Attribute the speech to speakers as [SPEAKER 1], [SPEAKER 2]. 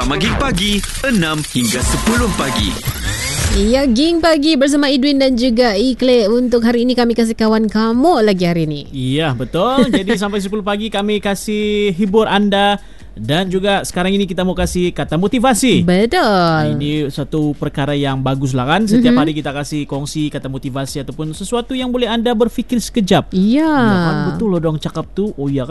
[SPEAKER 1] bersama Geng Pagi 6 hingga 10 pagi.
[SPEAKER 2] Ya, Geng Pagi bersama Edwin dan juga Ikle. Untuk hari ini kami kasih kawan kamu lagi hari ini.
[SPEAKER 3] Ya, betul. Jadi sampai 10 pagi kami kasih hibur anda. Dan juga sekarang ini kita mau kasih kata motivasi.
[SPEAKER 2] Betul.
[SPEAKER 3] Ini satu perkara yang bagus lah kan. Setiap hari kita kasih kongsi kata motivasi ataupun sesuatu yang boleh anda berfikir sekejap.
[SPEAKER 2] Ya.
[SPEAKER 3] Ya kan, betul loh dong cakap tu. Oh ya kan.